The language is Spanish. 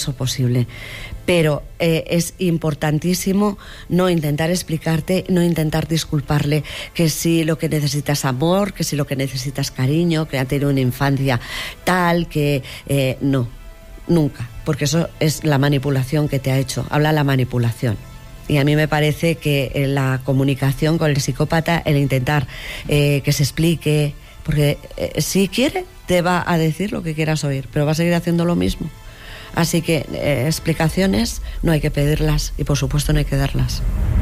falso posible. Pero es importantísimo no intentar explicarte, no intentar disculparle que si lo que necesitas es amor, que si lo que necesitas es cariño, que ha tenido una infancia tal, que no, nunca, porque eso es la manipulación que te ha hecho, habla la manipulación. Y a mí me parece que la comunicación con el psicópata, el intentar que se explique, porque si quiere te va a decir lo que quieras oír, pero va a seguir haciendo lo mismo. Así que explicaciones no hay que pedirlas y por supuesto no hay que darlas.